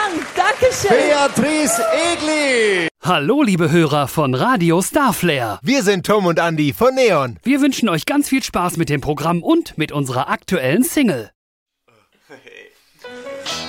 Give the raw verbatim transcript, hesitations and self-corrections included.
Dank. Dankeschön. Beatrice Egli. Hallo, liebe Hörer von Radio Starflare. Wir sind Tom und Andi von Neon. Wir wünschen euch ganz viel Spaß mit dem Programm und mit unserer aktuellen Single.